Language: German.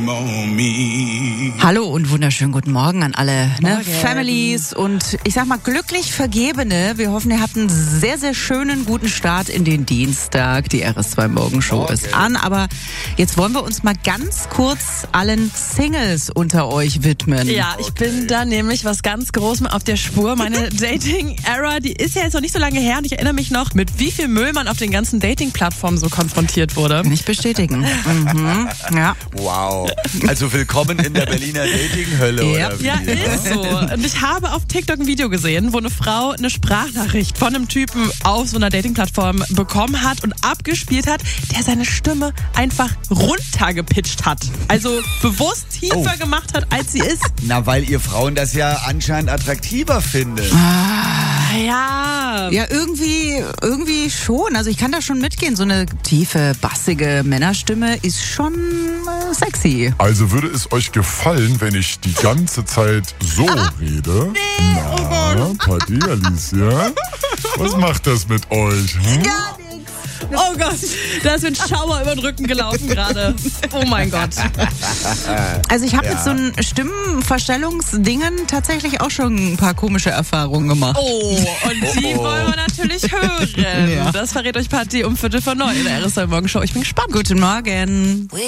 on me. Hallo und wunderschönen guten Morgen an alle Families und ich sag mal glücklich Vergebene. Wir hoffen, ihr habt einen sehr, sehr schönen guten Start in den Dienstag. Die RS2 Morgenshow ist an, aber jetzt wollen wir uns mal ganz kurz allen Singles unter euch widmen. Ja, ich bin da nämlich was ganz Großem auf der Spur. Meine Dating-Era, die ist ja jetzt noch nicht so lange her und ich erinnere mich noch, mit wie viel Müll man auf den ganzen Dating-Plattformen so konfrontiert wurde. Kann ich bestätigen. Ja. Wow. Also willkommen in der Berliner Dating-Hölle, oder wie? Ja, ist so. Und ich habe auf TikTok ein Video gesehen, wo eine Frau eine Sprachnachricht von einem Typen auf so einer Dating-Plattform bekommen hat und abgespielt hat, der seine Stimme einfach runtergepitcht hat. Also bewusst tiefer gemacht hat, als sie ist. Na, weil ihr Frauen das ja anscheinend attraktiver findet. Ja. Ja, irgendwie schon. Also ich kann da schon mitgehen. So eine tiefe, bassige Männerstimme ist schon sexy. Also würde es euch gefallen, wenn ich die ganze Zeit so rede? Nee, Na, Patti, Alicia? Was macht das mit euch? Hm? Gar nichts. Oh Gott, da ist mir ein Schauer über den Rücken gelaufen gerade. Oh mein Gott. Also ich habe mit so einem Stimmenverstellungsdingen tatsächlich auch schon ein paar komische Erfahrungen gemacht. Oh, und die wollen wir natürlich hören. Ja. Das verrät euch Patti um 8:45 in der RS2 Morgenshow. Ich bin gespannt. Guten Morgen.